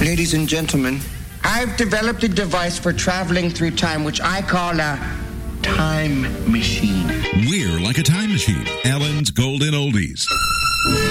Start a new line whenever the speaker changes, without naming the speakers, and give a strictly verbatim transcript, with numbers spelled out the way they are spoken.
Ladies and gentlemen, I've developed a device for traveling through time, which I call a time machine.
We're like a time machine. Alan's Golden Oldies.